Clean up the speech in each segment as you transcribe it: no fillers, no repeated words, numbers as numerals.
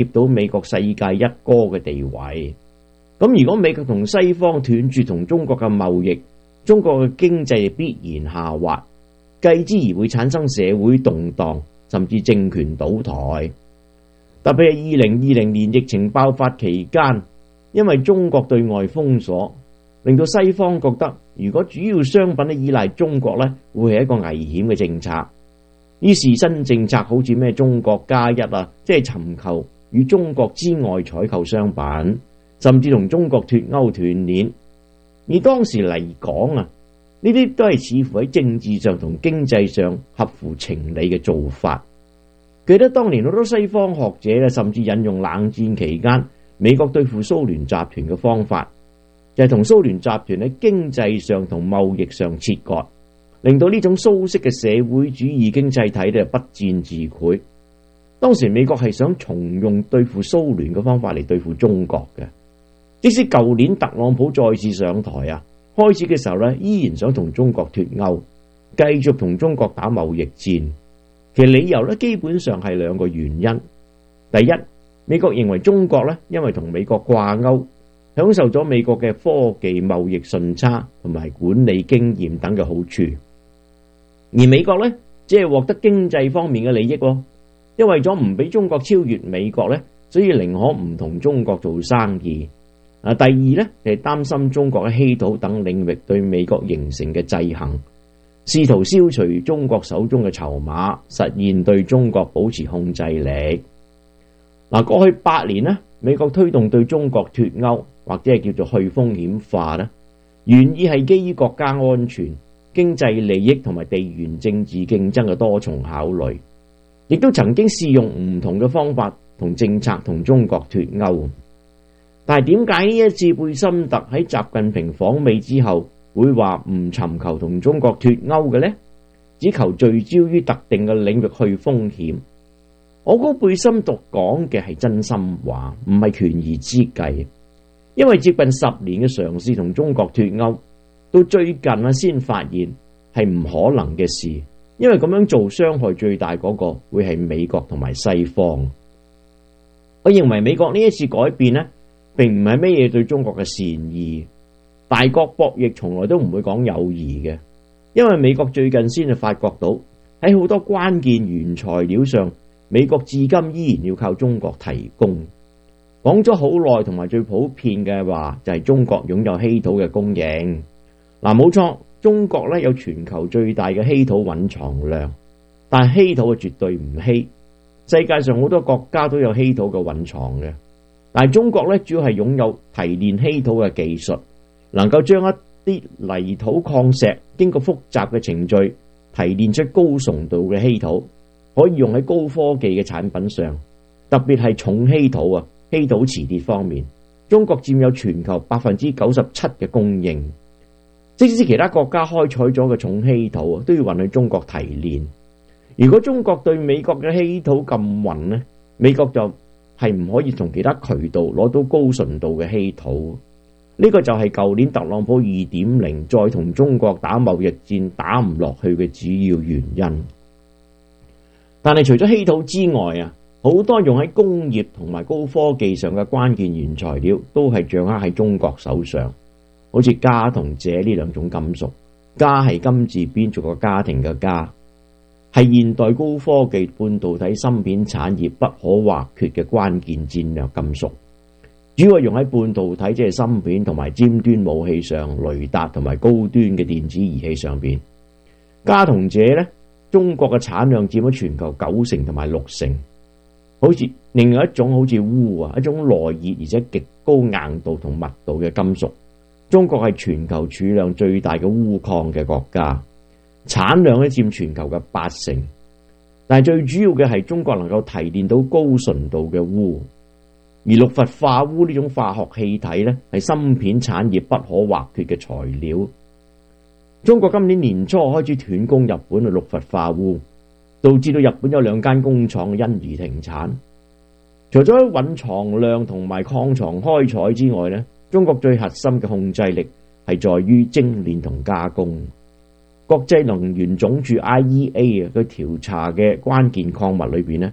接到美國世界一哥嘅地位。咁如果美國同西方斷絕同中國嘅貿易，中國嘅經濟必然下滑，繼之而會產生社會動盪，甚至政權倒台。特別係2020年疫情爆發期間，因為中國對外封鎖，令到西方覺得如果主要商品都依賴中國呢，會係一個危險嘅政策。於是新政策好似咩中國加一啊，即係尋求與中國之外採購商品，甚至同中國脫鈎斷鏈。而當時嚟講啊，呢啲都係似乎喺政治上同經濟上合乎情理嘅做法。記得當年好多西方學者咧，甚至引用冷戰期間美國對付蘇聯集團嘅方法，就係同蘇聯集團喺經濟上同貿易上切割，令到呢種蘇式嘅社會主義經濟體咧不戰自潰。當時美國係想重用對付蘇聯嘅方法嚟對付中國嘅，即使舊年特朗普再次上台啊，開始嘅時候咧依然想同中國脫鈎，繼續同中國打貿易戰。其實理由咧基本上係兩個原因。第一，美國認為中國咧因為同美國掛鈎，享受咗美國嘅科技貿易順差同埋管理經驗等嘅好處，而美國咧只係獲得經濟方面嘅利益喎。因為咗唔俾中國超越美國咧，所以寧可唔同中國做生意。第二咧係擔心中國嘅稀土等領域對美國形成嘅制衡，試圖消除中國手中嘅籌碼，實現對中國保持控制力。過去8年呢，美國推動對中國脫鈎或者係叫做去風險化呢，原意係基於國家安全、經濟利益同埋地緣政治競爭嘅多重考慮，亦都曾經試用唔同嘅方法同政策同中國脫鈎。但係點解呢一次貝森特喺習近平訪美之後會話唔尋求同中國脫鈎嘅呢？只求聚焦於特定嘅領域去風險。我估貝森特講嘅係真心話，唔係權宜之計。因為接近10年嘅嘗試同中國脫鈎，到最近先發現係唔可能嘅事。因為咁樣做傷害最大嗰個會係美國同埋西方。我認為美國呢一次改變呢，並唔係咩嘢對中國嘅善意。大國博弈從來都唔會講友誼嘅，因為美國最近先至發覺到喺好多關鍵原材料上，美國至今依然要靠中國提供。講咗好耐，同埋最普遍嘅話就係中國擁有稀土嘅供應。冇錯，中國咧有全球最大嘅稀土蘊藏量，但係稀土絕對唔稀。世界上好多國家都有稀土嘅蘊藏嘅，但係中國咧主要係擁有提煉稀土嘅技術，能夠將一啲泥土礦石經過複雜嘅程序提煉出高純度嘅稀土，可以用喺高科技嘅產品上，特別係重稀土啊，稀土磁鐵方面，中國佔有全球97%嘅供應。即使其他國家開採咗嘅重稀土都要運去中國提煉。如果中國對美國嘅稀土禁運呢，美國就係唔可以從其他渠道攞到高純度嘅稀土。呢個就係舊年特朗普2.0再同中國打貿易戰打唔落去嘅主要原因。但係除咗稀土之外啊，好多用喺工業同埋高科技上嘅關鍵原材料都係掌握喺中國手上，好似鎵同鍺呢兩種金屬。鎵係金字邊做個家庭嘅家，係現代高科技半導體芯片產業不可或缺嘅關鍵戰略金屬，主要用喺半導體即係芯片同埋尖端武器上、雷達同埋高端嘅電子儀器上邊。鎵同鍺呢，中國嘅產量佔咗全球90%同埋60%。好似另外一種好似鎢啊，一種耐熱而且極高硬度同密度嘅金屬，中國係全球儲量最大嘅鎢礦嘅國家，產量咧佔全球嘅80%。但係最主要嘅係中國能夠提煉到高純度嘅鎢，而六氟化鎢呢種化學氣體咧係芯片產業不可或缺嘅材料。中國今年年初開始斷供日本嘅六氟化鎢，導致到日本有2間工廠因而停產。除咗蘊藏量同埋礦藏開採之外呢，中國最核心嘅控制力係在於精煉同加工。國際能源總署 IEA 佢調查嘅關鍵礦物裏邊呢，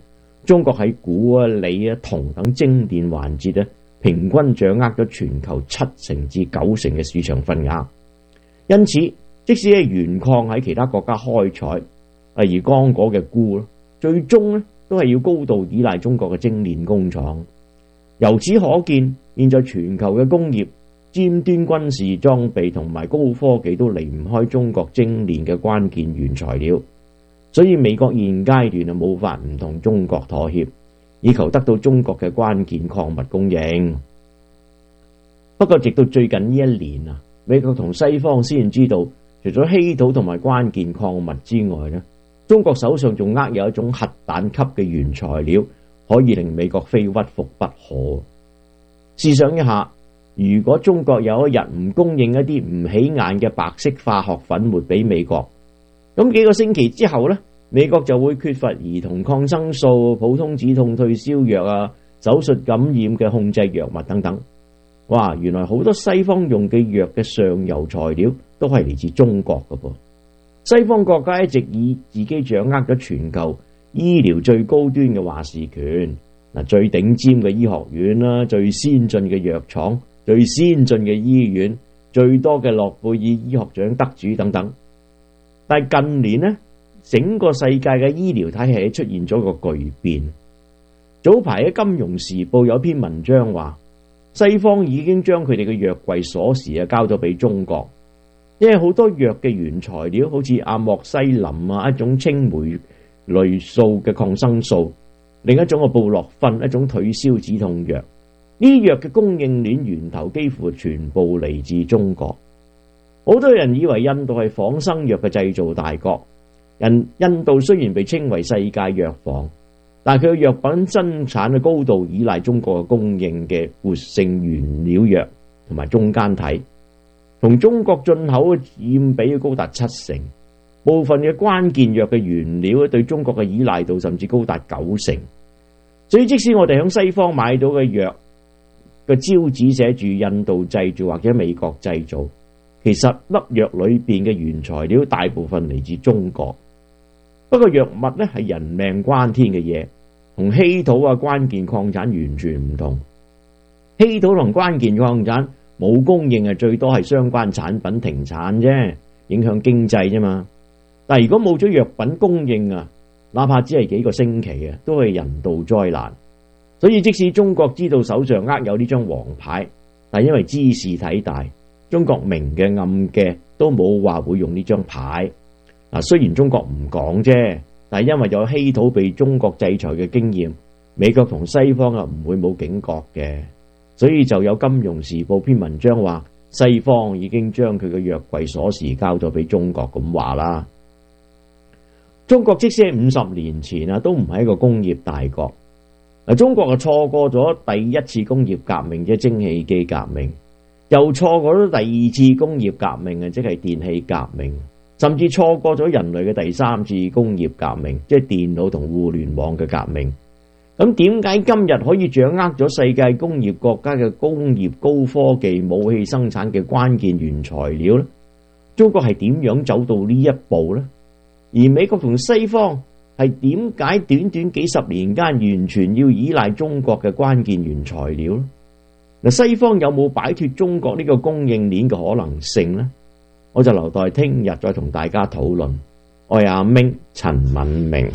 中國喺鈷、鋰、銅等精煉環節平均掌握咗全球7%至9%嘅市場份額。因此，即使係原礦喺其他國家開採，例如剛果嘅鈷，最終都係要高度依賴中國嘅精煉工廠。由此可見，現在全球嘅工業、尖端軍事裝備同埋高科技都離唔開中國精煉嘅關鍵原材料。所以美國現階段冇法唔同中國妥協，以求得到中國嘅關鍵礦物供應。不過直到最近呢一年美國同西方先知道，除咗稀土同埋關鍵礦物之外中國手上仲握有一種核彈級嘅原材料，可以令美國非屈服不可。試想一下，如果中國有一日唔供應一啲唔起眼嘅白色化學粉末俾美國，咁幾個星期之後美國就會缺乏兒童抗生素、普通止痛退燒藥手術感染嘅控制藥物等等。哇！原來好多西方用嘅藥嘅上游材料都係嚟自中國㗎噃。西方國家一直以自己掌握咗全球醫療最高端嘅話事權，最頂尖嘅醫學院啦，最先進嘅藥廠、最先進嘅醫院、最多嘅諾貝爾醫學獎得主等等。但係近年整個世界嘅醫療體系出現咗個巨變。早排喺《金融時報》有篇文章話，西方已經將佢哋嘅藥櫃鎖匙交咗俾中國，因為好多藥嘅原材料好似阿莫西林一種青霉類素嘅抗生素，另一種嘅布洛芬，一種退燒止痛藥，呢啲藥嘅供應鏈源頭幾乎全部嚟自中國。好多人以為印度係仿生藥嘅製造大國，印度雖然被稱為世界藥房，但係佢嘅藥品生產高度依賴中國嘅供應嘅活性原料藥同埋中間體，同中國進口嘅佔比高達70%，部分嘅關鍵藥嘅原料對中國嘅依賴度甚至高達90%。所以即使我哋響西方買到嘅藥嘅招紙寫住印度製造或者美國製造，其實粒藥裏邊嘅原材料大部分嚟自中國。不過藥物係人命關天嘅嘢，同稀土關鍵礦產完全唔同。稀土同關鍵礦產冇供應最多係相關產品停產啫，影響經濟啫嘛。但係如果冇咗藥品供應哪怕只係幾個星期都係人道災難。所以即使中國知道手上握有呢張黃牌，但因為茲事體大，中國明嘅暗嘅都冇話會用呢張牌。雖然中國唔講啫，但係因為有稀土被中國制裁嘅經驗，美國同西方唔會冇警覺嘅。所以就有《金融時報》篇文章話，西方已經將佢嘅藥櫃鎖匙交咗俾中國咁話啦。中國即使係50年前都唔係一個工業大國。中國錯過咗第一次工業革命，即係蒸汽機革命，又錯過咗第二次工業革命，即係電氣革命，甚至錯過咗人類嘅第三次工業革命，即係電腦同互聯網嘅革命。咁點解今日可以掌握咗世界工業國家嘅工業高科技武器生產嘅關鍵原材料呢？中國係點樣走到呢一步呢？而美國同西方係點解短短幾十年間完全要依賴中國嘅關鍵原材料呢？西方有冇擺脫中國呢個供應鏈嘅可能性呢？我就留待聽日再同大家討論。我係阿明陳敏明。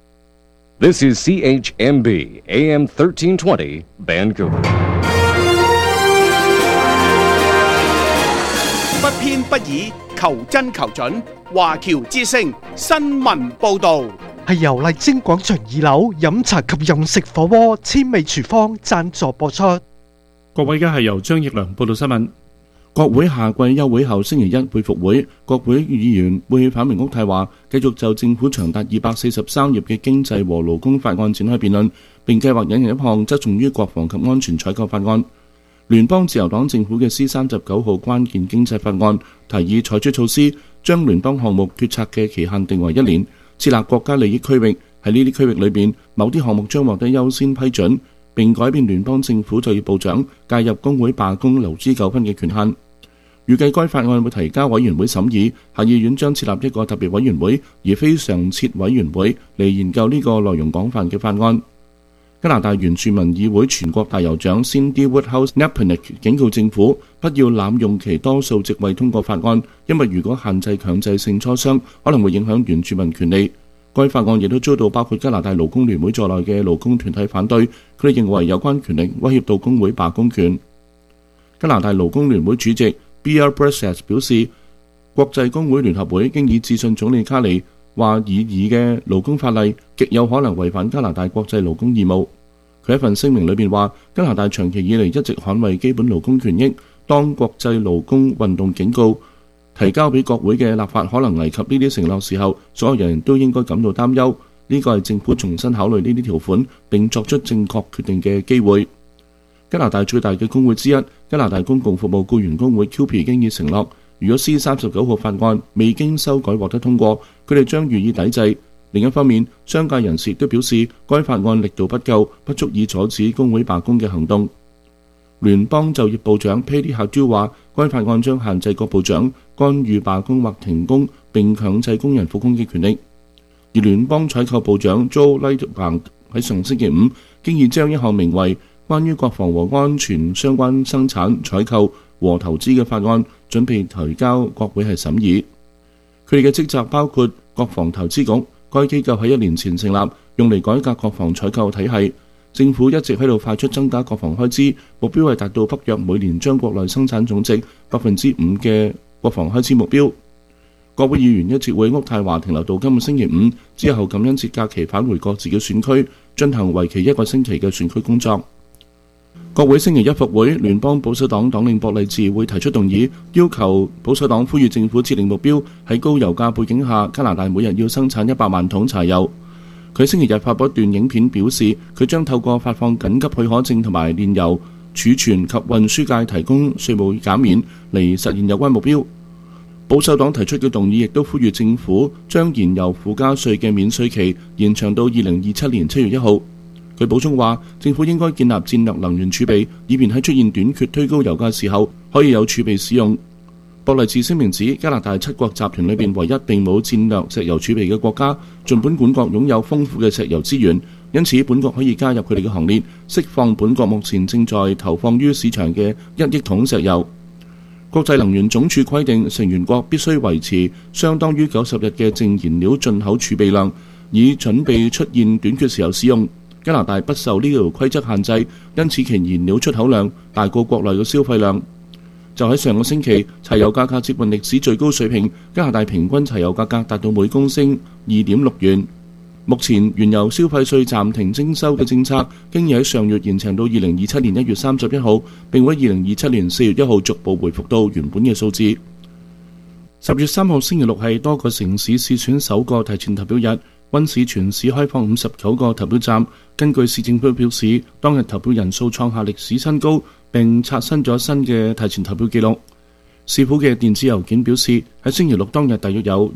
This is CHMB AM 1320 Vancouver。 不偏不倚，求真求準。華僑之聲新聞報道， 係由麗晶廣場2樓飲茶及飲食火鍋千味廚房贊助播出。 各位，而家係由張奕良報道新聞。國會夏季休會後星期一會復會，國會議員會返回屋太話，繼續就政府長達243頁嘅經濟和勞工法案展開辯論，並計劃引入一項側重於國防及安全採購法案。聯邦自由黨政府嘅 C39號關鍵經濟法案提議採取措施，將聯邦項目決策嘅期限定為1年，設立國家利益區域，喺呢啲區域裏邊，某啲項目將獲得優先批准，並改變聯邦政府就業部長介入工會罷工勞資糾紛嘅權限。預計該法案會提交委員會審議，下議院將設立一個特別委員會，而非常設委員會嚟研究呢個內容廣泛嘅法案。 加拿大原住民議會全國大酋長 Cindy Woodhouse-Nepinick 警告政府不要濫用其多數席位通過法案，因為如果限制強制性磋商，可能會影響原住民權利。該法案亦都遭到包括加拿大勞工聯會在內嘅勞工團體反對，佢哋認為有關權力威脅到工會罷工權。加拿大勞工聯會主席 Bill Bressett 表示，國際工會聯合會經已致信總理卡尼，話擬議嘅勞工法例極有可能違反加拿大國際勞工義務。佢一份聲明裏面話，加拿大長期以嚟一直捍衛基本勞工權益，當國際勞工運動警告提交俾國會嘅立法可能危及呢啲承諾時候，所有人都應該感到擔憂。呢個係政府重新考慮呢啲條款並作出正確決定嘅機會。加拿大最大嘅工會之一，加拿大公共服務僱員工會 QP 經已承諾，如果 C39 號法案未經修改獲得通過，佢哋將予以抵制。另一方面，商界人士亦都表示，該法案力度不夠，不足以阻止工會罷工嘅行動。聯邦就業部長 Patty Hajdu 話，該法案將限制各部長干預罷工或停工並強制工人復工嘅權力。而聯邦採購部長 Joe Lightband 喺上星期五經已將一項名為關於國防和安全相關生產、採購和投資嘅法案準備提交國會係審議。佢哋嘅職責包括國防投資局，該機構喺1年前成立，用嚟改革國防採購體系。政府一直喺度快速增加國防開支，目標係達到北約每年將國內生產總值 5% 嘅國防開支目標。國會議員一直會喺渥太華停留到今個星期五，之後感恩節假期返回各自嘅選區，進行為期1個星期嘅選區工作。國會星期一復會，聯邦保守黨黨領博勵治會提出動議，要求保守黨呼籲政府設定目標，喺高油價背景下，加拿大每日要生產100萬桶柴油。佢星期日發布一段影片，表示佢將透過發放緊急許可證同埋煉油儲存及運輸界提供稅務減免嚟實現有關目標。保守黨提出嘅動議亦都呼籲政府將燃油附加稅嘅免稅期延長到2027年7月1號。佢補充話，政府應該建立戰略能源儲備，以便喺出現短缺推高油價時候可以有儲備使用。博勵治聲明指，加拿大7國集團裏邊唯一並冇戰略石油儲備嘅國家，盡管本國擁有豐富嘅石油資源，因此本國可以加入佢哋嘅行列，釋放本國目前正在投放於市場嘅1億桶石油。國際能源總署規定，成員國必須維持相當於90日嘅淨燃料進口儲備量，以準備出現短缺時候使用。加拿大不受呢條規則限制，因此其燃料出口量大過國內嘅消費量。就喺上個星期，柴油價格接近歷史最高水平，加拿大平均柴油價格達到每公升2.6元。目前原油消費稅暫停徵收嘅政策，經已喺上月延長到2027年1月31號，並會喺2027年4月1號逐步回復到原本嘅數字。10月3號星期六係多個城市試選首個提前投票日。溫市全市開放59個投票站，根據市政府表示，當日投票人數創下歷史新高，並刷新咗新嘅提前投票記錄。市府嘅電子郵件表示，喺星期六當日大約有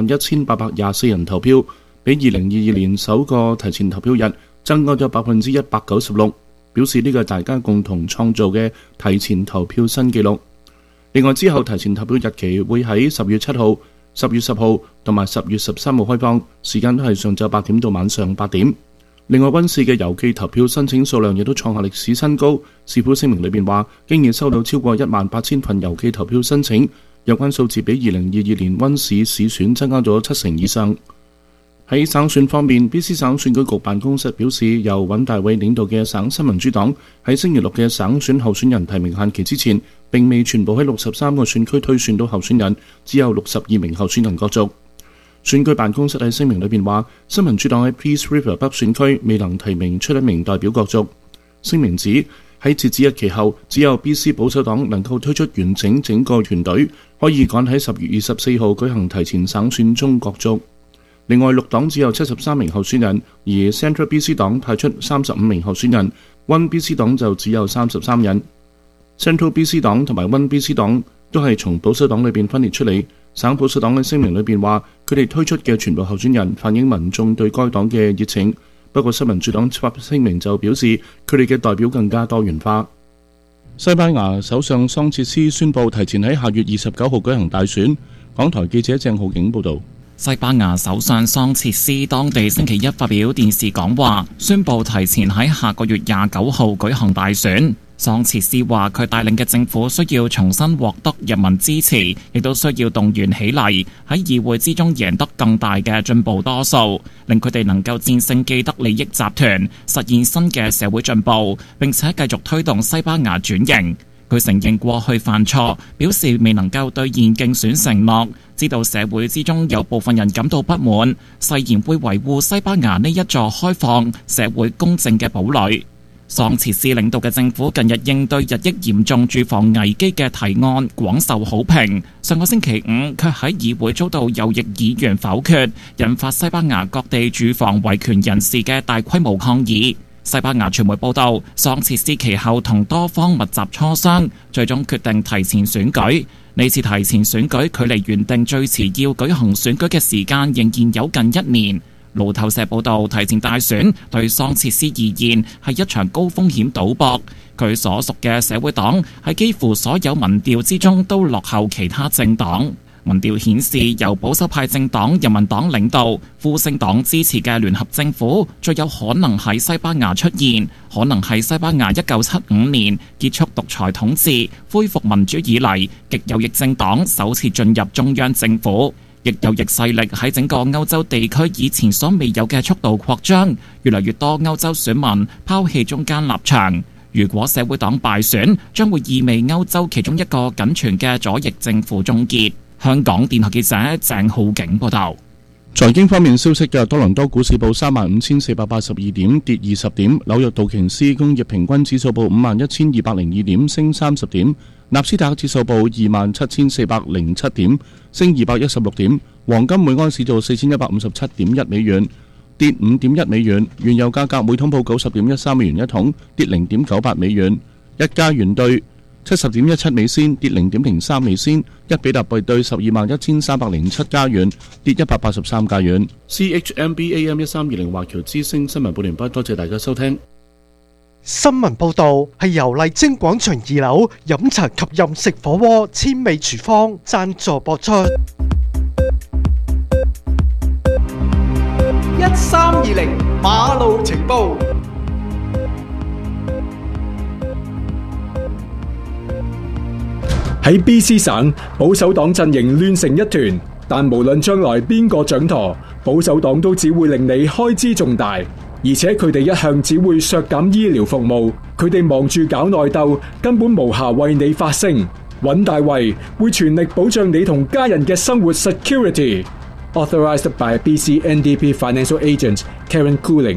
21,824人投票，比2022年首個提前投票日增加咗196%，表示呢個係大家共同創造嘅提前投票新紀錄。另外之後提前投票日期會喺10月7號、10月10號同埋10月13號開放，時間都係上晝8點到晚上8點。另外，溫市嘅郵寄投票申請數量亦都創下歷史新高。市府聲明裏邊話，經已收到超過18,000份郵寄投票申請，有關數字比2022年溫市市選增加咗70%以上。喺省選方面， BC 省選舉局辦公室表示，由尹大偉領導嘅省新民主黨喺星期六嘅省選候選人提名限期之前，並未全部喺63個選區推選到候選人，只有62名候選人角逐。選舉辦公室喺聲明裏邊話，新民主黨喺 Peace River 北選區未能提名出1名代表角逐。聲明指喺截止日期後，只有 BC 保守黨能夠推出完整個團隊，可以趕喺10月24號舉行提前省選中角逐。另外，綠黨只有73名候選人，而 Central BC 黨派出35名候選人，One BC 黨就只有33人。Central BC 黨同埋 One BC 黨都係從保守黨裏邊分裂出嚟。省保守黨嘅聲明裏邊話，佢哋推出嘅全部候選人反映民眾對該黨嘅熱情。不過新民主黨發聲明就表示，佢哋嘅代表更加多元化。西班牙首相桑切斯宣布提前喺下月29號舉行大選。港台記者鄭浩景報道。 西班牙首相桑切斯當地星期一發表電視講話，宣布提前喺下個月29號舉行大選。桑切斯話佢帶領嘅政府需要重新獲得人民支持，亦都需要動員起嚟，喺議會之中贏得更大嘅進步多數，令佢哋能夠戰勝既得利益集團，實現新嘅社會進步，並且繼續推動西班牙轉型。佢承認過去犯錯，表示未能夠兌現競選承諾，知道社會之中有部分人感到不滿，誓言會維護西班牙呢一座開放、社會公正嘅堡壘。桑切斯領導嘅政府近日應對日益嚴重住房危機嘅提案廣受好評，上個星期五卻喺議會遭到右翼議員否決，引發西班牙各地住房維權人士嘅大規模抗議。西班牙傳媒報道，桑切斯其後同多方密集磋商，最終決定提前選舉。呢次提前選舉距離原定最遲要舉行選舉嘅時間仍然有近1年。路透社報道，提前大選對桑切斯而言係一場高風險賭博。佢所屬嘅社會黨喺幾乎所有民調之中都落後其他政黨。民調顯示，由保守派政黨人民黨領導、復興黨支持嘅聯合政府最有可能喺西班牙出現，可能係西班牙1975年結束獨裁統治、恢復民主以嚟極右翼政黨首次進入中央政府。極右翼勢力喺整個歐洲地區以前所未有嘅速度擴張，越嚟越多歐洲選民拋棄中間立場。如果社會黨敗選，將會意味歐洲其中一個僅存嘅左翼政府終結。香港電台記者鄭浩景報道。 財經方面消息嘅，多倫多股市報35,482點，跌20點；紐約道瓊斯工業平均指數報51,202點，升30點；納斯達克指數報27,407點，升216點；黃金每盎司做4157.1美元，跌5.1美元；原油價格每桶報90.13美元一桶，跌0.98美元；一加元兌70.17美仙，跌0.03美仙；一比特幣兌121,307加元，跌183加元。CHMB AM1320華僑之聲新聞報完畢，多謝大家收聽。 新聞報導係由麗晶廣場2樓飲茶及飲食火鍋千味廚房贊助播出。 1320馬路情報。 喺 BC 省，保守黨陣營亂成一團，但無論將來邊個掌舵，保守黨都只會令你開支重大，而且佢哋一向只會削減醫療服務，佢哋忙住搞內鬥，根本無暇為你發聲。尹大衛會全力保障你同家人嘅生活 security。Authorized by BC NDP Financial Agent Karen Cooling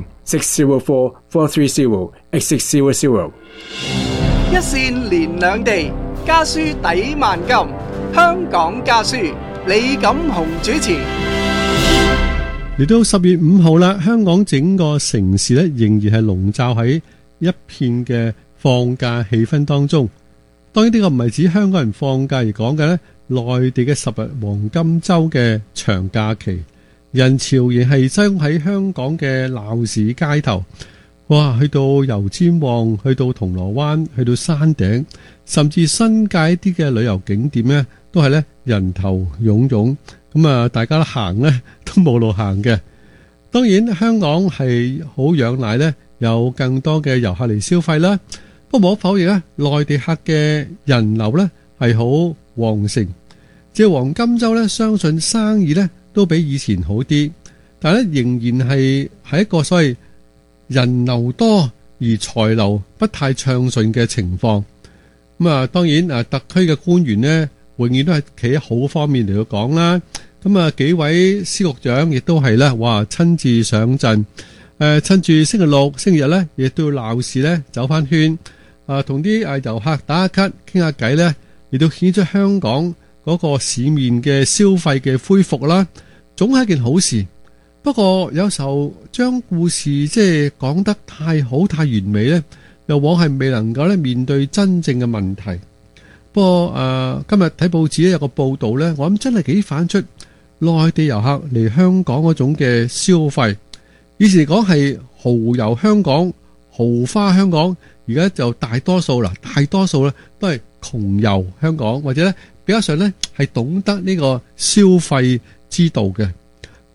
604-430-8600。 一線連兩地。家書抵萬金，香港家書李錦雄主持。 嚟到10月5號啦，香港整個城市咧仍然係籠罩喺一片嘅放假氣氛當中。當然呢個唔係指香港人放假而講嘅咧，內地嘅10日黃金週嘅長假期，人潮仍係擠喺香港嘅鬧市街頭。哇！去到油尖旺，去到銅鑼灣，去到山頂，甚至新界一啲嘅旅遊景點呢，都係咧人頭湧湧。咁啊，大家行呢都冇路行嘅。當然，香港係好仰賴呢有更多嘅遊客嚟消費啦。不過無可否認咧，內地客嘅人流呢係好旺盛。即係黃金週呢，相信生意呢都比以前好啲，但係咧仍然係一個所謂人流多而財流不太暢順嘅情況。咁啊，當然特區嘅官員呢，永遠都係企喺好方面嚟到講啦。咁啊，幾位司局長亦都係啦，哇，親自上陣，趁住星期六、星期日呢，亦都要鬧市呢，走翻圈，同啲遊客打下卡、傾下偈呢，亦都顯出香港嗰個市面嘅消費嘅恢復啦，總係一件好事。不過有時候將故事即係講得太好太完美呢，又往係未能夠咧面對真正嘅問題。不過今日睇報紙咧有個報道呢，我諗真係幾反出內地遊客嚟香港嗰種嘅消費。以前嚟講係豪遊香港、豪花香港，而家就大多數啦，大多數咧都係窮遊香港，或者咧比較上咧係懂得呢個消費之道嘅。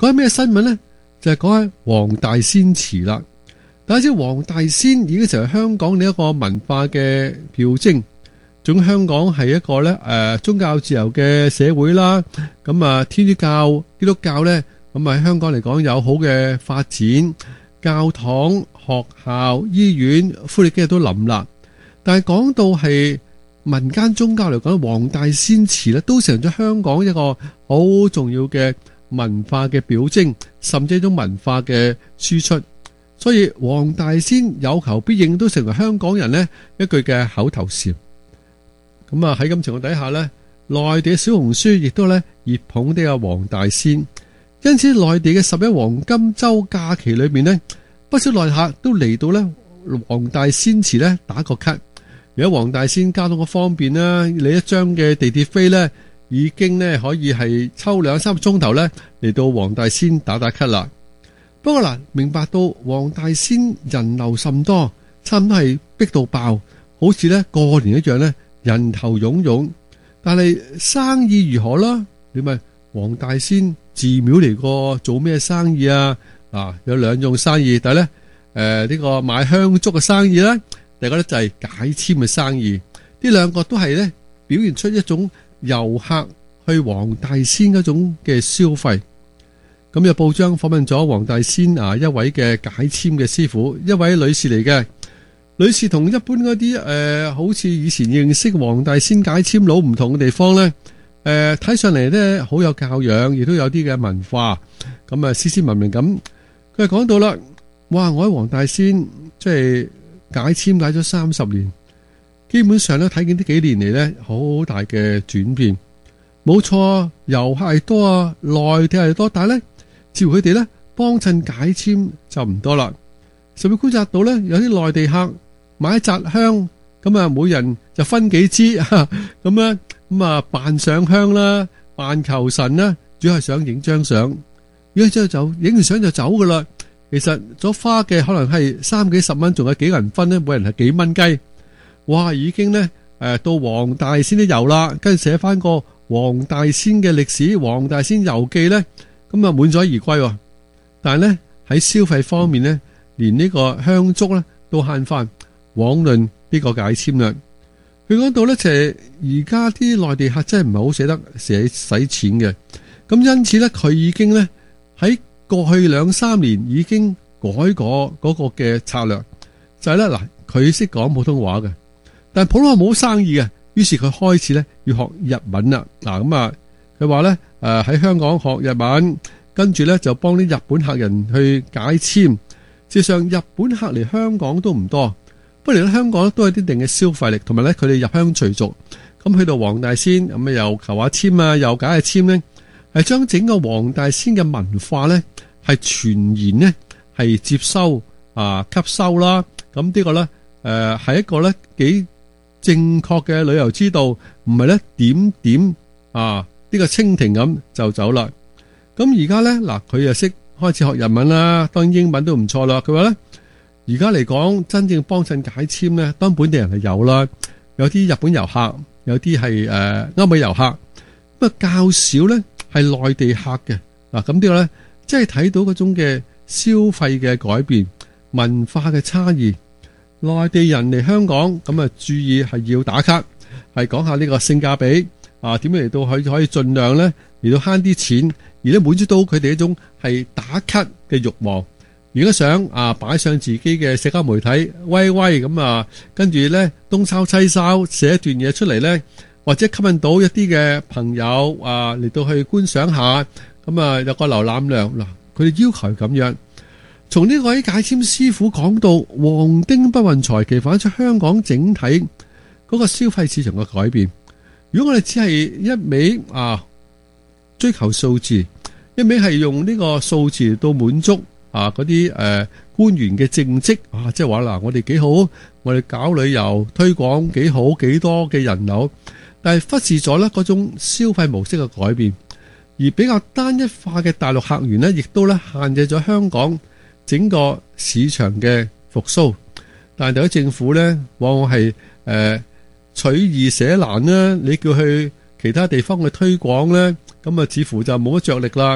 講緊咩新聞呢？就係講緊黃大仙祠啦。大家知黃大仙已經成為香港呢一個文化嘅表徵。總香港係一個咧宗教自由嘅社會啦。咁啊，天主教、基督教咧，咁啊喺香港嚟講有好嘅發展，教堂、學校、醫院、福利機構都林立。但係講到係民間宗教嚟講，黃大仙祠咧都成咗香港一個好重要嘅文化嘅表徵，甚至一種文化嘅輸出。所以黃大仙有求必應都成為香港人呢一句嘅口頭禪。咁啊喺咁情況底下呢，內地嘅小紅書亦都呢熱捧呢個黃大仙。因此內地嘅11黃金週假期裏面呢，不少內客都嚟到呢黃大仙祠呢打個卡。而家黃大仙交通嘅方便啦，你一張嘅地鐵飛呢已經呢可以係抽2-3個鐘頭呢嚟到黃大仙打卡啦。不過嗱，明白到黃大仙人流甚多，差唔多係逼到爆，好似呢過年一樣呢人頭湧湧。但係生意如何啦？你問黃大仙寺廟嚟個做咩生意啊？有兩種生意，但係呢呢個賣香燭嘅生意呢，第二個呢就係解簽嘅生意。呢兩個都係呢表現出一種遊客去黃大仙嗰種嘅消費。咁有報章訪問咗黃大仙一位嘅解簽嘅師傅，一位女士嚟嘅。女士同一般嗰啲好似以前認識黃大仙解簽佬唔同嘅地方呢，睇上嚟呢好有教養，亦都有啲嘅文化，咁斯斯文明咁。佢係講到啦，哇！我喺黃大仙即係解簽解咗30年，基本上咧睇見呢幾年嚟呢，好大嘅轉變。冇錯，遊客係多啊，內地係多，但係呢，似乎佢哋呢幫襯解簽就唔多啦。甚至觀察到呢，有啲內地客買一紮香，咁啊每人就分幾支咁咧，咁啊扮上香啦，扮求神啦，主要係想影張相。如果之後就影完相就走噶啦。其實所花嘅可能係30幾10蚊，仲有幾個人分呢，每人係幾蚊雞。哇！已經呢到黃大仙都遊啦，跟住寫翻個黃大仙嘅歷史，黃大仙遊記呢，咁啊滿載而歸。但係呢，喺消費方面呢，連呢個香燭呢都慳翻，枉論呢個解簽啦。佢講到呢，就係而家啲內地客真係唔係好捨得使錢嘅，咁因此呢，佢已經呢喺過去2-3年已經改過嗰個嘅策略，就係呢，嗱，佢識講普通話嘅，但係普通話冇生意嘅，於是佢開始呢要學日文啦。佢話呢，喺香港學日文，跟住呢就幫啲日本客人去解簽。事實上日本客嚟香港都唔多，不過嚟到香港都有啲一定嘅消費力，同埋咧佢哋入鄉隨俗，咁去到黃大仙咁又求下簽啊，又解下簽呢，係將整個黃大仙嘅文化呢係全然呢係接收吸收啦。咁呢個呢係一個呢幾正確嘅旅遊之道，唔係呢點點呢個蜻蜓咁就走啦。咁而家呢，嗱，佢又識開始學日文啦，當然英文都唔錯啦。佢話呢，而家嚟講真正幫襯解簽呢，當本地人係有啦，有啲日本遊客，有啲係歐美遊客，不過較少呢係內地客嘅。咁呢個呢，即係睇到嗰種嘅消費嘅改變，文化嘅差異。內地人嚟香港咁注意係要打卡，係講下呢個性價比點樣嚟到可以盡量呢嚟到慳啲錢，而咧滿足到佢哋一種係打卡嘅慾望。如果想擺上自己嘅社交媒體威威咁跟住咧東抄西抄寫一段嘢出嚟咧，或者吸引到一啲嘅朋友嚟到去觀賞下，咁有個瀏覽量嗱，佢哋要求係咁樣。從呢位解簽師傅講到旺丁不運財，其實反映出香港整體嗰個消費市場嘅改變。如果我哋只係一味追求數字，一味係用呢個數字到滿足嗰啲官員嘅政績即係話嗱，我哋幾好，我哋搞旅遊推廣幾好，幾多嘅人流，但係忽視咗呢嗰種消費模式嘅改變，而比較單一化嘅大陸客源呢，亦都呢限制咗香港整個市場嘅復甦。但係有啲政府呢，往往係取易捨難啦，你叫去其他地方去推廣呢，咁似乎就冇乜着力啦。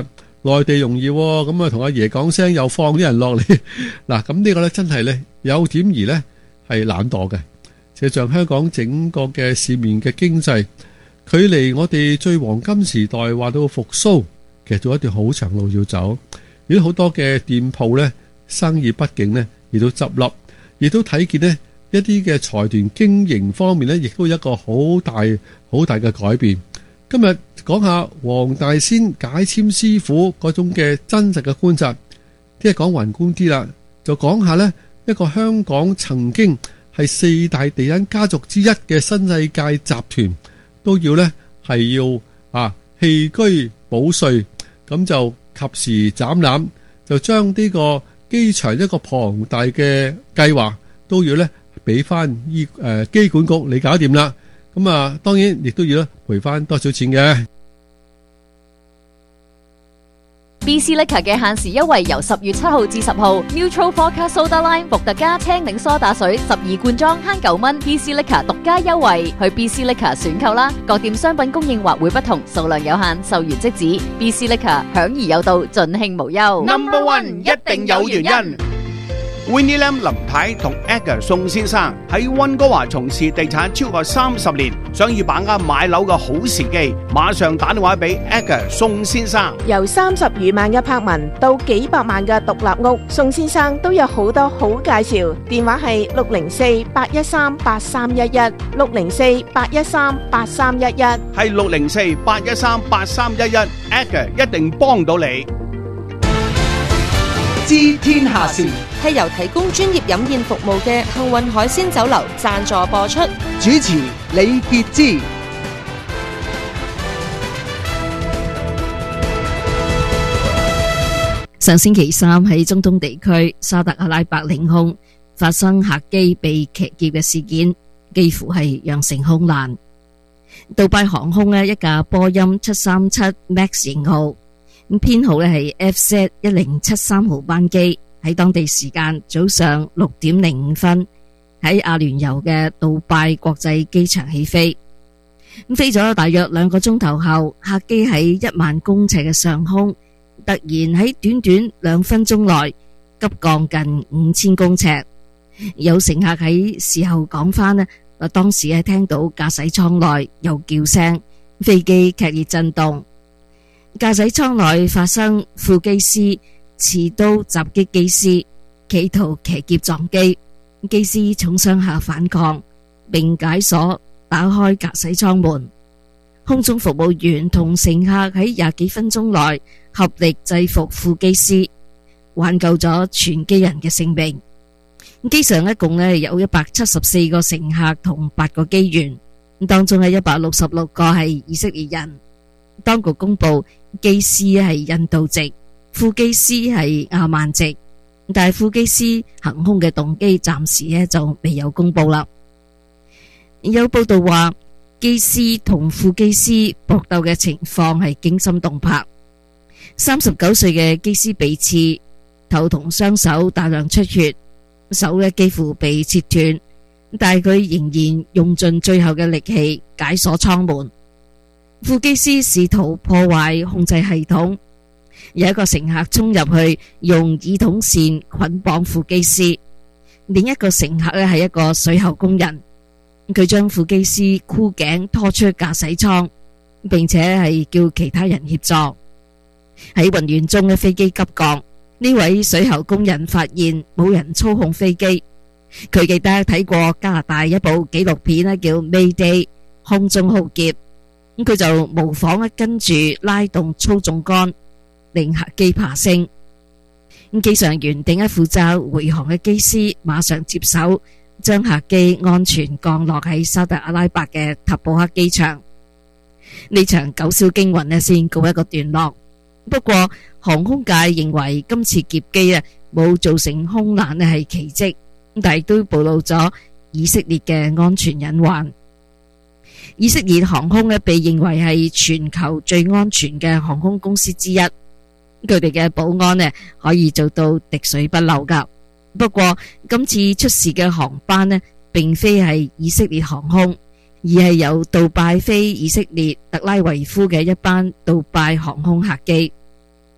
內地容易喎，咁啊同阿爺講聲又放啲人落嚟。嗱，咁呢個呢真係呢有點而呢係懶惰嘅。事實上香港整個嘅市面嘅經濟，距離我哋最黃金時代話到復甦，其實仲有一段好長路要走。而好多嘅店鋪呢，生意不景呢，亦都執笠，亦都睇見呢一啲嘅財團經營方面呢，亦都有一個好大嘅改變。今日講下黃大仙解簽師傅嗰種嘅真實嘅觀察，即係講宏觀啲啦，就講下呢一個香港曾經係四大地產家族之一嘅新世界集團，都要呢係要棄居保稅，咁就及時斬纜，就將呢個機場一個龐大嘅計劃都要呢俾翻機管局你搞掂啦。咁啊，當然亦都要賠翻多少錢嘅。 BC Liquor 嘅限時優惠由10月7號至10號 ，Neutral Vodka Soda Lime 伏特加青檸梳打水12罐裝慳9蚊 ，BC Liquor 獨家優惠，去 BC Liquor 選購啦。各店商品供應或會不同，數量有限，售完即止。BC Liquor 享而有道，盡興無憂。 Number One 一定有原因。Winnie Lam 林太同 Edgar 宋先生喺溫哥華從事地產超過30年，想要把握買樓嘅好時機，馬上打電話俾 Edgar 宋先生。 由30餘萬嘅柏文到幾百萬嘅獨立屋，宋先生都有好多好介紹。電話係604-813-8311 604-813-8311， 係604-813-8311 Edgar 一定幫到你。 知天下事係由提供專業飲宴服務嘅幸運海鮮酒樓贊助播出。 主持李傑之。 上星期三喺中東地區沙特阿拉伯領空發生客機被騎劫嘅事件，幾乎係釀成空難。杜拜航空一架波音737 MAX 型號，編號係 FZ1073 號班機，喺當地時間早上6點05分喺阿聯酋嘅杜拜國際機場起飛。飛咗大約2個鐘頭後，客機喺1萬公尺嘅上空，突然喺短短2分鐘內急降近5000公尺。有乘客喺事後講翻當時聽到駕駛艙內有叫聲，飛機劇烈震動。駕駛艙內發生副機師持刀襲擊機師，企圖騎劫撞機。機師重傷下反抗，並解鎖打開駕駛艙門。空中服務員同乘客喺20幾分鐘內合力制服副機師，挽救咗全機人嘅性命。機上一共有174個乘客同8個機員，當中166個係以色列人。當局公布機師係印度籍，副機師係阿曼籍，但係副機師行兇嘅動機暫時就未有公布啦。有報道話，機師同副機師搏鬥嘅情況係驚心動魄。39歲嘅機師被刺，頭同雙手大量出血，手幾乎被切斷，但係佢仍然用盡最後嘅力氣解鎖艙門。副機師試圖破壞控制系統，有一個乘客衝入去用耳筒線捆綁副機師，另一個乘客係一個水喉工人，佢將副機師箍頸拖出駕駛艙，並且係叫其他人協助。喺混亂中嘅飛機急降，呢位水喉工人發現冇人操控飛機，佢記得睇過加拿大一部紀錄片叫《Mayday 空中浩劫》，佢就模仿跟住拉動操縱桿，令客機爬升。機上原定負責回航嘅機師馬上接手，將客機安全降落喺沙特阿拉伯嘅塔布克機場。呢場九霄驚魂先告一個段落。不過航空界認為今次劫機冇造成空難係奇蹟，但係都暴露咗以色列嘅安全隱患。以色列航空被認為係全球最安全嘅航空公司之一，佢哋嘅保安可以做到滴水不漏噶。不過今次出事嘅航班並非係以色列航空，而係由杜拜飛以色列特拉維夫嘅一班杜拜航空客機。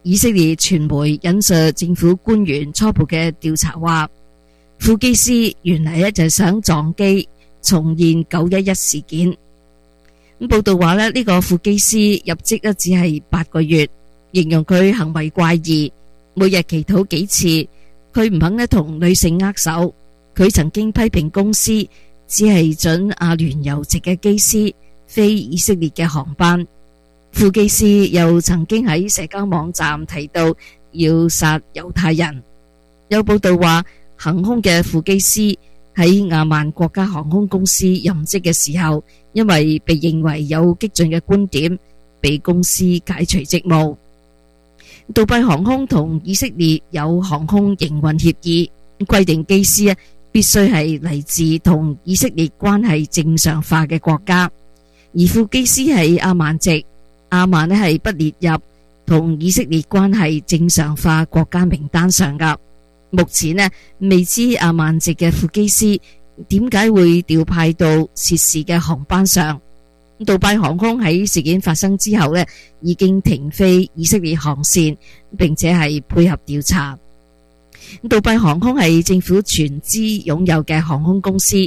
以色列傳媒引述政府官員初步嘅調查話，副機師原嚟就係想撞機重現911事件。咁報道話呢個副機師入職只係8個月，形容佢行為怪異，每日祈禱幾次，佢唔肯同女性握手。佢曾經批評公司只係准阿聯酋籍嘅機師飛以色列嘅航班。副機師又曾經喺社交網站提到要殺猶太人。有報道話，航空嘅副機師喺亞曼國家航空公司任職嘅時候，因為被認為有激進嘅觀點，被公司解除職務。杜拜航空同以色列有航空營運協議，規定機師必須係嚟自同以色列關係正常化嘅國家，而副機師係阿曼籍，阿曼係不列入同以色列關係正常化國家名單上噶。目前未知阿曼籍嘅副機師點解會調派到涉事嘅航班上。杜拜航空喺事件發生之後已經停飛以色列航線，並且係配合調查。杜拜航空係政府全資擁有嘅航空公司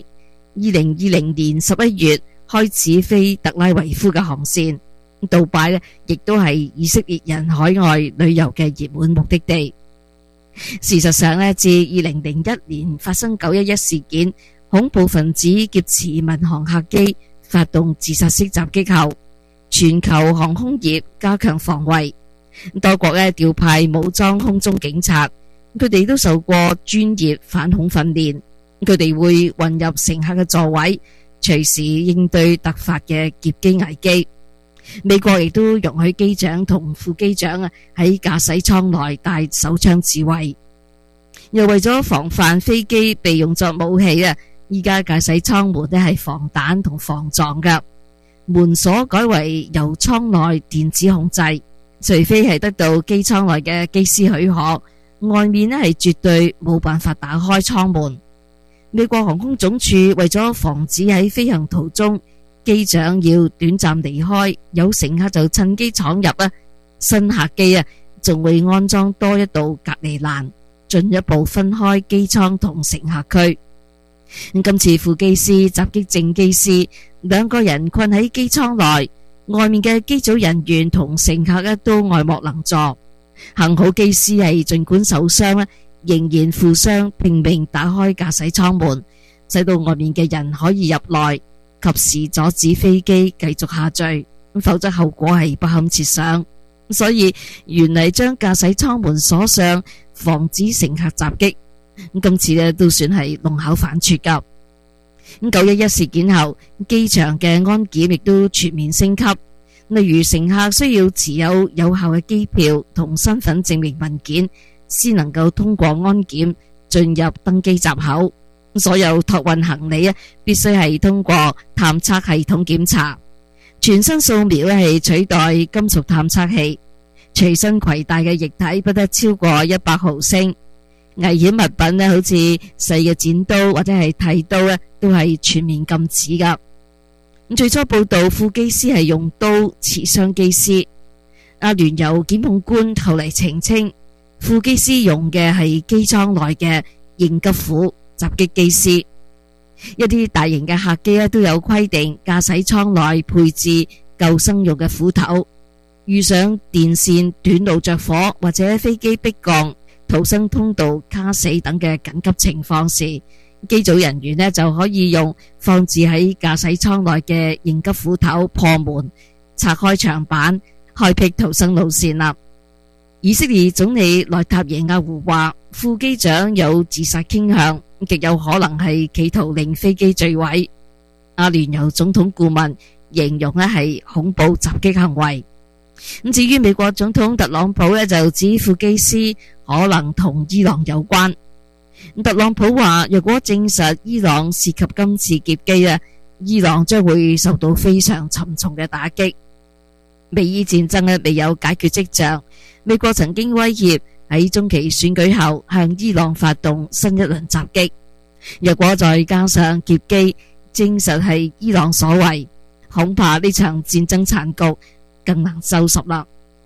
，2020年11月開始飛特拉維夫嘅航線。杜拜亦都係以色列人海外旅遊嘅熱門目的地。事實上自2001年發生911事件，恐怖分子劫持民航客機發動自殺式襲擊後，全球航空業加強防衛，多國調派武裝空中警察，佢哋都受過專業反恐訓練，佢哋會混入乘客嘅座位，隨時應對突發嘅劫機危機。美國亦都容許機長同副機長喺駕駛艙內帶手槍自衛，又為咗防範飛機被用作武器依家駕駛艙門係防彈同防撞㗎，門鎖改為由艙內電子控制，除非係得到機艙內嘅機師許可，外面係絕對冇辦法打開艙門。美國航空總署為咗防止喺飛行途中機長要短暫離開，有乘客就趁機闖入新客機仲會安裝多一道隔離欄，進一步分開機艙同乘客區。今次副機師襲擊正機師，兩個人困喺機艙內，外面嘅機組人員同乘客都愛莫能助。幸好機師係盡管受傷仍然負傷拼命打開駕駛艙門，使到外面嘅人可以入內，及時阻止飛機繼續下墜，否則後果係不堪設想。所以原嚟將駕駛艙門鎖上，防止乘客襲擊。今次都算係弄巧反拙噶。911事件後，機場嘅安檢亦都全面升級，例如乘客需要持有有效嘅機票同身份證明文件，先能夠通過安檢進入登機閘口。所有託運行李必須係通過探測系統檢查。全身掃描係取代金屬探測器。隨身攜帶嘅液體不得超過100毫升。危險物品好似細嘅剪刀或者係剃刀都係全面禁止噶。最初報道副機師係用刀刺傷機師，阿聯酋檢控官後嚟澄清，副機師用嘅係機艙內嘅應急斧襲擊機師。一啲大型嘅客機都有規定駕駛艙內配置救生用嘅斧頭，遇上電線短路着火或者飛機迫降、逃生通道卡死等嘅緊急情況時，機組人員就可以用放置喺駕駛艙內嘅應急斧頭破門、拆開牆板、開闢逃生路線啦。以色列總理內塔耶亞胡話，副機長有自殺傾向，極有可能係企圖令飛機墜毀。阿聯酋總統顧問形容係恐怖襲擊行為。咁至於美國總統特朗普就指副機師可能同伊朗有關。特朗普話，若果證實伊朗涉及今次劫機伊朗將會受到非常沉重嘅打擊。美伊戰爭未有解決跡象，美國曾經威脅喺中期選舉後向伊朗發動新一輪襲擊。若果再加上劫機證實係伊朗所為，恐怕呢場戰爭殘局更難收拾啦。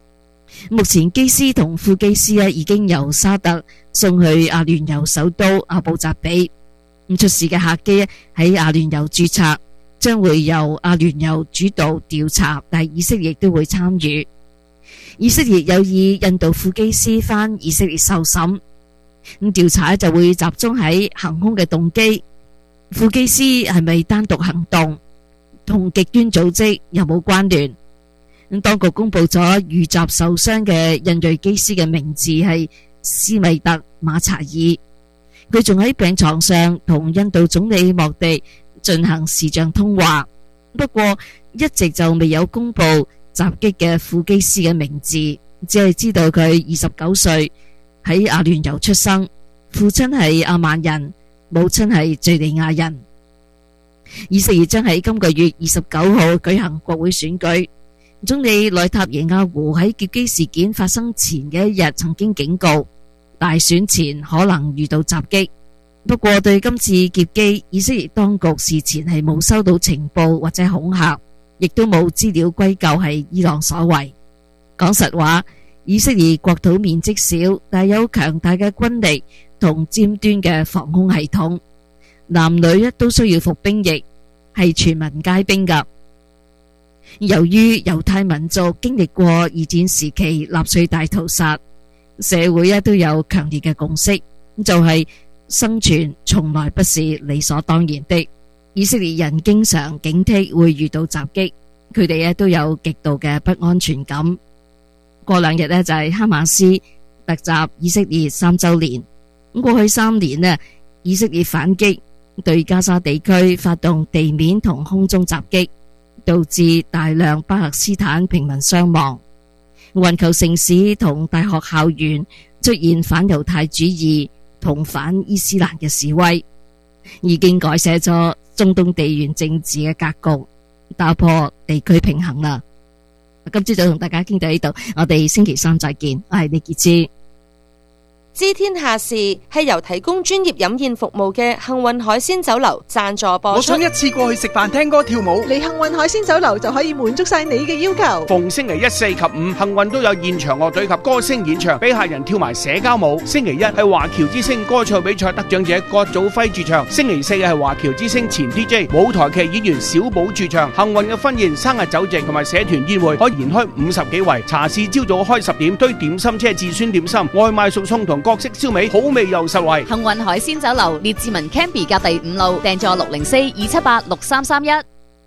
目前機師同副機師已經由沙特送去阿聯酋首都阿布扎比。出事嘅客機喺阿聯酋註冊，將會由阿聯酋主導調查，但係以色列都會參與。以色列有意印度副機師返以色列受審，調查就會集中喺行兇嘅動機，副機師係咪單獨行動，同極端組織有冇關聯。當局公布咗遇襲受傷嘅印裔機師嘅名字係斯米特馬查爾，佢仲喺病床上同印度總理莫迪進行視像通話，不過一直就未有公布襲擊嘅副機師嘅名字，只係知道佢29歲，喺阿聯酋出生，父親係阿曼人，母親係敘利亞人。以色列將喺今個月29號舉行國會選舉。總理內塔耶亞胡喺劫機事件發生前嘅一日曾經警告，大選前可能遇到襲擊。不過對今次劫機，以色列當局事前係冇收到情報或者恐嚇，亦都冇資料歸咎係伊朗所為。講實話，以色列國土面積小，但有強大嘅軍力同尖端嘅防空系統，男女都需要服兵役，係全民皆兵噶。由於猶太民族經歷過二戰時期納粹大屠殺，社會都有強烈嘅共識，就係生存從來不是理所當然的。以色列人經常警惕會遇到襲擊，佢哋都有極度嘅不安全感。過兩日就係哈馬斯突襲以色列3週年。過去3年以色列反擊，對加沙地區發動地面同空中襲擊，導致大量巴勒斯坦平民傷亡。環球城市同大學校園出現反猶太主義同反伊斯蘭嘅示威，已經改寫咗中東地緣政治嘅格局，打破地區平衡啦。今朝早同大家傾到呢度，我哋星期3再見。我係李潔芝。 知天下事係由提供專業飲宴服務嘅幸運海鮮酒樓贊助播出。 我想一次過去食飯、聽歌、跳舞， 嚟幸運海鮮酒樓就可以滿足晒你嘅要求。 逢星期1、4及5，幸運都有現場樂隊及歌星演唱，俾客人跳埋社交舞。星期1係華僑之星歌唱比賽得獎者郭祖輝駐唱，星期4係華僑之星前 DJ 舞台劇演員小寶駐唱。幸運嘅婚宴、生日酒席同埋社團宴會可以延開50幾圍。茶市朝早開10點，堆點心車至酸點心，外賣熟餸同各式燒味，好味又實惠。 幸運海鮮酒樓列治文 Campy 隔第5路，訂座604-278-6331。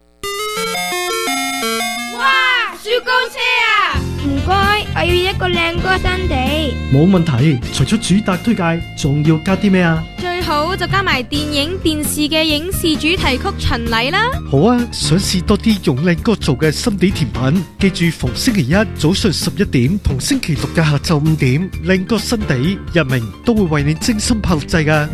哇！雪糕車啊！唔該，我要一個靚歌新地。 冇問題，除咗主打推介，仲要加啲咩啊？ 最好就加埋電影、電視嘅影視主題曲巡禮啦。 好啊，想試多啲用靚歌做嘅心地甜品，記住逢星期1早上11點同星期6嘅下晝5點，靚歌新地日明都會為你精心炮製㗎。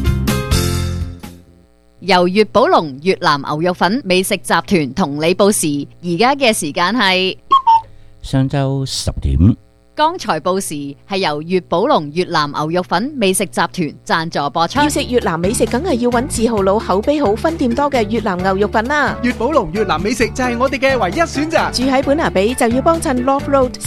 由粵寶龍越南牛肉粉美食集團同你報時，而家嘅時間係上晝10點。 剛才報時係由粵寶龍越南牛肉粉美食集團贊助播出。 要食越南美食，梗係要揾字號佬、口碑好、分店多嘅越南牛肉粉啦。 粵寶龍越南美食就係我哋嘅唯一選擇。 住喺本拿比就要幫襯 Love Road